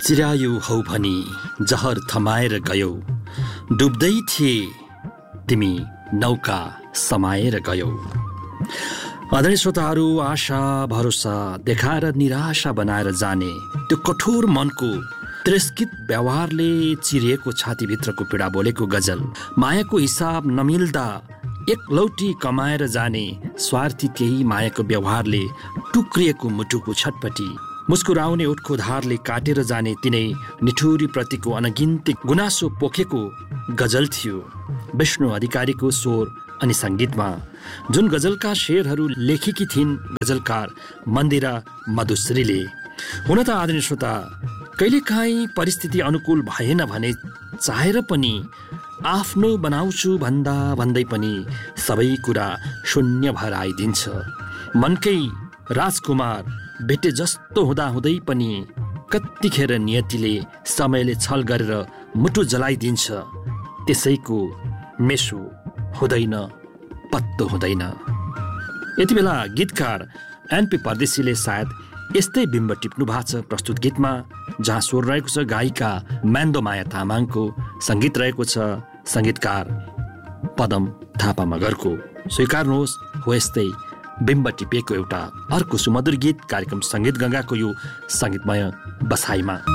चिरायु हौ भनी जहर थमाएर गयौ, डुब्दै थिए तिमी नौका समाएर गयौ। आदरणीय श्रोताहरू, आशा भरोसा देखाएर निराशा बनाएर जाने त्यो कठोर मनको तिरस्कृत व्यवहारले चिरिएको छातीभित्रको पीडा बोलेको गजल। मायाको हिसाब नमिल्दा एकलौटी कमाएर जाने स्वार्थी त्यही मायाको व्यवहारले टुक्रिएको मुटुको छटपटी, मुस्कुराउने ओठको धारले काटेर जाने तिनै निठुरी प्रतिको अनगिन्ती गुनासो पोखेको गजल थियो विष्णु अधिकारीको स्वर अनि सङ्गीतमा। जुन गजलका शेरहरू लेखेकी थिइन् गजलकार मन्दिरा मधुश्रीले। हुन त आदरणीय श्रोता, कहिलेकाहीँ परिस्थिति अनुकूल भएन भने चाहेर पनि आफ्नो बनाउँछु भन्दा भन्दै पनि सबै कुरा शून्य भएर आइदिन्छ। मनकै राजकुमार भेटे जस्तो हुँदा हुँदै पनि कतिखेर नियतिले समयले छल गरेर मुटु जलाइदिन्छ। त्यसैको मेसो हुँदैन, पत्तो हुँदैन। यति बेला गीतकार एनपी परदेशीले सायद यस्तै बिम्ब टिप्नु भएको छ प्रस्तुत गीतमा, जहाँ स्वर रहेको छ गायिका म्यान्दोमाया तामाङको, सङ्गीत रहेको छ सङ्गीतकार पदम थापा मगरको। स्वीकार्नुहोस्, हो यस्तै बिम्ब टिपिएको एउटा अर्को सुमधुर गीत कार्यक्रम सङ्गीत गङ्गाको यो सङ्गीतमय बसाइमा।